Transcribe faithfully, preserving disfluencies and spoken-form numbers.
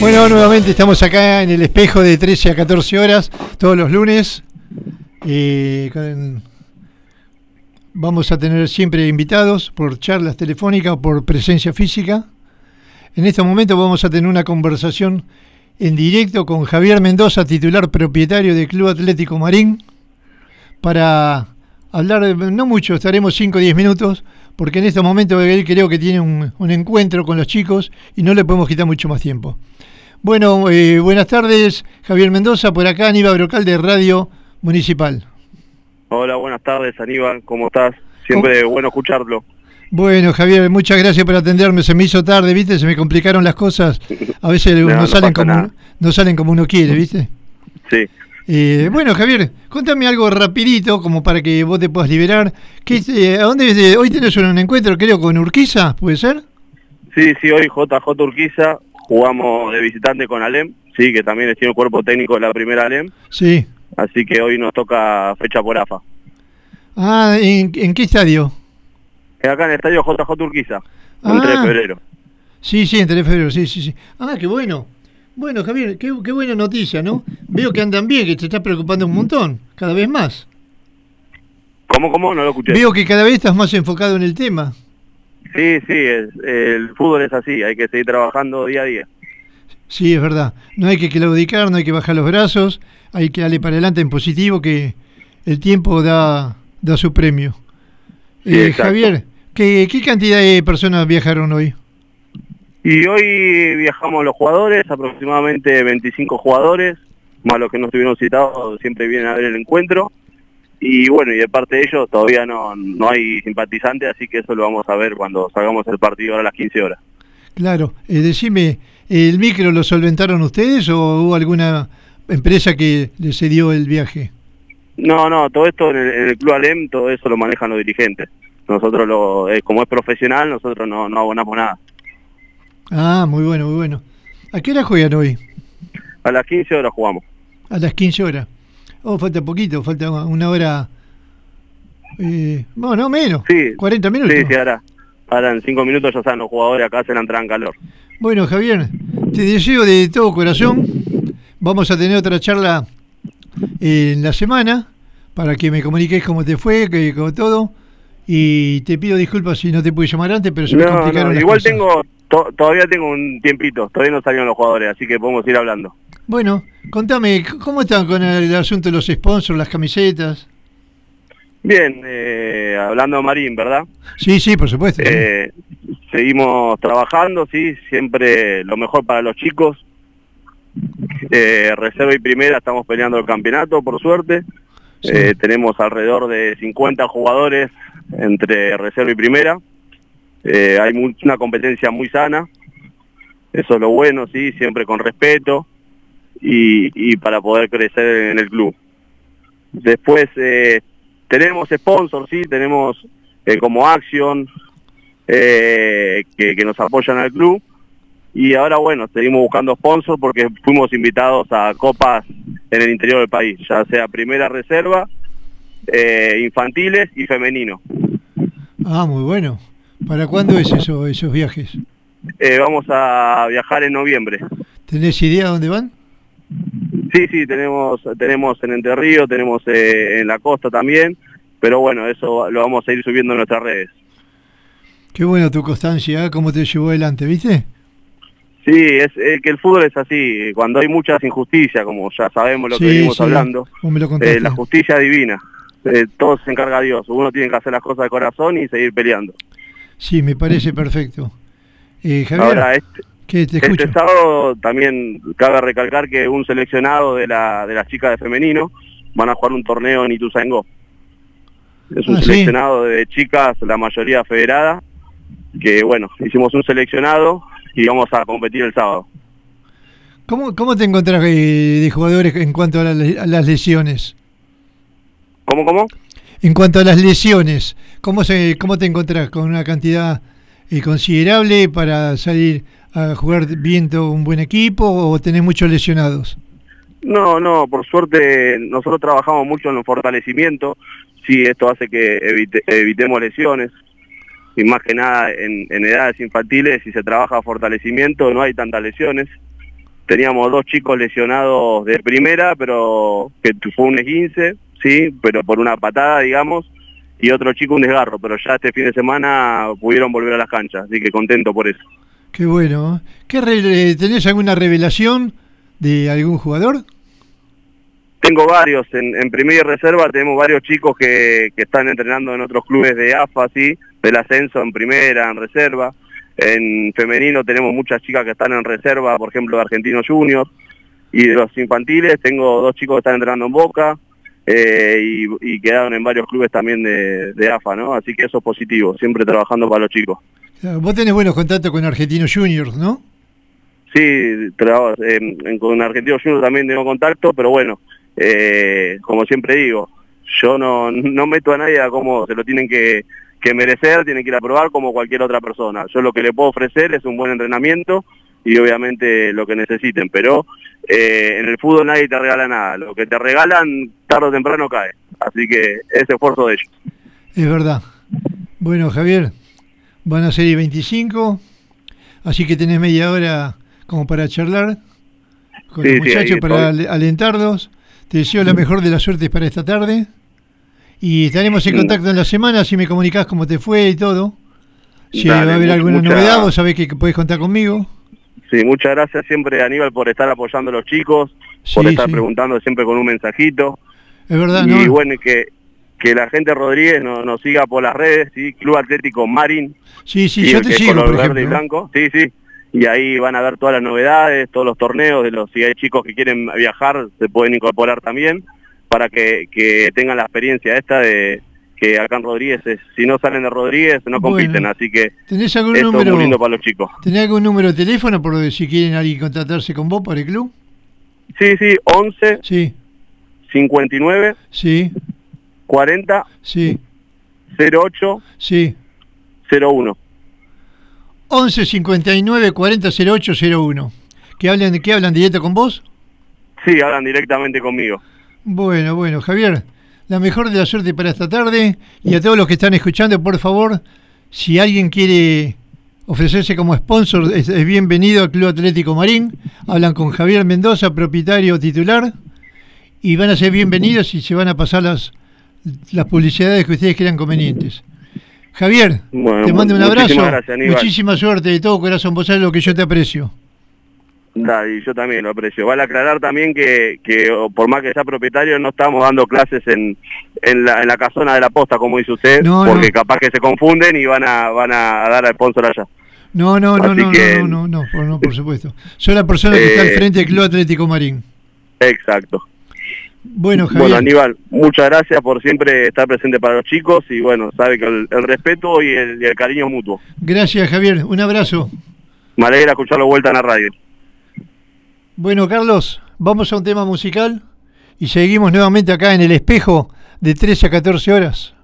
Bueno, nuevamente estamos acá en el espejo de trece a catorce horas, todos los lunes. Eh, con, vamos a tener siempre invitados por charlas telefónicas o por presencia física. En este momento vamos a tener una conversación en directo con Javier Mendoza, titular propietario del Club Atlético Marín, para hablar, no mucho, estaremos cinco o diez minutos, porque en este momento él creo que tiene un, un encuentro con los chicos y no le podemos quitar mucho más tiempo. Bueno, eh, buenas tardes, Javier Mendoza, por acá Aníbal Brocal de Radio Municipal. Hola, buenas tardes, Aníbal, ¿cómo estás? Siempre ¿Cómo? Bueno escucharlo. Bueno, Javier, muchas gracias por atenderme, se me hizo tarde, ¿viste? Se me complicaron las cosas, a veces no, no, no, salen, como uno, no salen como uno quiere, ¿viste? Sí. Eh, bueno, Javier, contame algo rapidito, como para que vos te puedas liberar. ¿Qué, eh, ¿A dónde? Hoy tenés un encuentro, creo, con Urquiza, ¿puede ser? Sí, sí, hoy J J Urquiza. Jugamos de visitante con Alem, sí, que también es el cuerpo técnico de la primera Alem. Sí. Así que hoy nos toca fecha por A F A. Ah, ¿en, en qué estadio? Acá en el estadio J J Urquiza, ah, en tres de febrero. Sí, sí, en tres de febrero, sí, sí, sí. Ah, qué bueno. Bueno, Javier, qué, qué buena noticia, ¿no? Veo que andan bien, que te estás preocupando un montón, cada vez más. ¿Cómo, cómo? No lo escuché. Veo que cada vez estás más enfocado en el tema. Sí, sí, es, el fútbol es así, hay que seguir trabajando día a día. Sí, es verdad. No hay que claudicar, no hay que bajar los brazos, hay que darle para adelante en positivo, que el tiempo da, da su premio. Sí, eh, Javier, ¿qué, ¿qué cantidad de personas viajaron hoy? Y hoy viajamos los jugadores, aproximadamente veinticinco jugadores, más los que no estuvieron citados, siempre vienen a ver el encuentro. Y bueno, y de parte de ellos todavía no, no hay simpatizantes, así que eso lo vamos a ver cuando salgamos el partido ahora a las quince horas. Claro, eh, decime, ¿el micro lo solventaron ustedes o hubo alguna empresa que les cedió el viaje? No, no, todo esto en el, en el Club Alem, todo eso lo manejan los dirigentes. Nosotros, lo, eh, como es profesional, nosotros no, no abonamos nada. Ah, muy bueno, muy bueno. ¿A qué hora juegan hoy? A las quince horas jugamos. A las quince horas. Oh, falta poquito, falta una hora. Eh, bueno, no menos. Sí. cuarenta minutos. Sí, sí, ahora, ahora en cinco minutos ya están los jugadores acá, se la entrada en calor. Bueno, Javier, te deseo de todo corazón. Vamos a tener otra charla en la semana para que me comuniques cómo te fue, que, con todo. Y te pido disculpas si no te pude llamar antes, pero se me no, complicaron no, las igual cosas. tengo, to, todavía tengo un tiempito, todavía no salieron los jugadores, así que podemos ir hablando. Bueno, contame, ¿cómo están con el asunto de los sponsors, las camisetas? Bien, eh, hablando de Marín, ¿verdad? Sí, sí, por supuesto. Eh, seguimos trabajando, sí, siempre lo mejor para los chicos. Eh, reserva y primera estamos peleando el campeonato, por suerte. Sí. Eh, tenemos alrededor de cincuenta jugadores entre reserva y primera. Eh, hay muy, una competencia muy sana. Eso es lo bueno, sí, siempre con respeto. Y, y para poder crecer en el club. Después eh, tenemos sponsors, sí, tenemos eh, como Action eh, que, que nos apoyan al club, y ahora bueno, seguimos buscando sponsors porque fuimos invitados a copas en el interior del país, ya sea primera reserva, eh, infantiles y femenino. Ah, muy bueno. ¿Para cuándo es eso, esos viajes? Eh, vamos a viajar en noviembre. ¿Tenés idea dónde van? Sí, sí, tenemos tenemos en Entre Ríos, tenemos eh, en la costa también, pero bueno, eso lo vamos a ir subiendo en nuestras redes. Qué bueno tu constancia, ¿eh? Cómo te llevó adelante, ¿viste? Sí, es, es que el fútbol es así, cuando hay muchas injusticias, como ya sabemos lo sí, que venimos sí, hablando, me lo eh, la justicia divina, eh, todo se encarga Dios, uno tiene que hacer las cosas de corazón y seguir peleando. Sí, me parece perfecto. Eh, Javier, ahora este... ¿Qué te escucho? Este sábado también cabe recalcar que un seleccionado de la de las chicas de femenino van a jugar un torneo en Ituzaingó. Es un ah, seleccionado ¿sí? de chicas, la mayoría federada, que bueno, hicimos un seleccionado y vamos a competir el sábado. ¿Cómo, cómo te encontrás eh, de jugadores en cuanto a, la, a las lesiones? ¿Cómo, cómo? En cuanto a las lesiones, ¿cómo, se, cómo te encontrás con una cantidad eh, considerable para salir a jugar bien todo un buen equipo o tenés muchos lesionados? No, no, por suerte nosotros trabajamos mucho en el fortalecimiento, sí, esto hace que evite, evitemos lesiones, y más que nada en, en edades infantiles, si se trabaja fortalecimiento no hay tantas lesiones, teníamos dos chicos lesionados de primera, pero que fue un esguince, sí, pero por una patada, digamos, y otro chico un desgarro, pero ya este fin de semana pudieron volver a las canchas, así que contento por eso. Qué bueno. ¿Qué re ¿Tenés alguna revelación de algún jugador? Tengo varios, en, en primera y reserva tenemos varios chicos que, que están entrenando en otros clubes de A F A, ¿sí? Del ascenso en primera, en reserva. En femenino tenemos muchas chicas que están en reserva, por ejemplo de Argentinos Juniors. Y de los infantiles tengo dos chicos que están entrenando en Boca eh, y, y quedaron en varios clubes también de, de A F A, ¿no? Así que eso es positivo, siempre trabajando para los chicos. Claro, vos tenés buenos contactos con Argentinos Juniors, ¿no? Sí, eh, con Argentinos Juniors también tengo contacto, pero bueno, eh, como siempre digo, yo no, no meto a nadie a cómo se lo tienen que, que merecer, tienen que ir a probar como cualquier otra persona. Yo lo que le puedo ofrecer es un buen entrenamiento y obviamente lo que necesiten, pero eh, en el fútbol nadie te regala nada, lo que te regalan tarde o temprano cae, así que es esfuerzo de ellos. Es verdad. Bueno, Javier, van a ser veinticinco, así que tenés media hora como para charlar con sí, los muchachos, sí, para al alentarlos. Te deseo la mejor de las suertes para esta tarde y estaremos en contacto en la semana, si me comunicás cómo te fue y todo. Si Dale, va a haber alguna mucha... novedad, vos sabés que podés contar conmigo. Sí, muchas gracias siempre, Aníbal, por estar apoyando a los chicos, sí, por estar sí. preguntando siempre con un mensajito. Es verdad, y ¿no? Y bueno, que, que la gente Rodríguez nos, nos siga por las redes, ¿sí? Club Atlético Marín. Sí, sí, yo te sigo, color por verde ejemplo. Y blanco, sí, sí. Y ahí van a ver todas las novedades, todos los torneos, de los si hay chicos que quieren viajar, se pueden incorporar también, para que, que tengan la experiencia esta de que acá en Rodríguez, es, si no salen de Rodríguez, no compiten, bueno, así que ¿tenés algún esto número, es muy lindo para los chicos. ¿Tenés algún número de teléfono por si quieren alguien contratarse con vos para el club? Sí, sí, once, sí. cincuenta y nueve, sí. cuarenta, sí. cero ocho, sí. cero uno. once, cincuenta y nueve, cuarenta, cero ocho, cero uno. ¿Qué hablan, ¿Qué hablan directo con vos? Sí, hablan directamente conmigo. Bueno, bueno, Javier, la mejor de la suerte para esta tarde, y a todos los que están escuchando, por favor, si alguien quiere ofrecerse como sponsor, es, es bienvenido al Club Atlético Marín. Hablan con Javier Mendoza, propietario titular, y van a ser bienvenidos y se van a pasar las, las publicidades que ustedes crean convenientes. Javier, bueno, te mando un abrazo, gracias, muchísima suerte de todo corazón, vos sabés lo que yo te aprecio. Dale, y yo también lo aprecio. Vale aclarar también que, que por más que sea propietario, no estamos dando clases en, en, la, en la casona de la posta, como dice usted, no, porque no. capaz que se confunden y van a van a dar al sponsor allá. No, no, no, no, que, no, no, no, no, no, por supuesto. Soy la persona que eh, está al frente del Club Atlético Marín. Exacto. Bueno, Javier. Bueno, Aníbal, muchas gracias por siempre estar presente para los chicos y bueno, sabe que el, el respeto y el, y el cariño mutuo. Gracias, Javier. Un abrazo. Me alegra escucharlo vuelta en la radio. Bueno, Carlos, vamos a un tema musical y seguimos nuevamente acá en El Espejo de trece a catorce horas.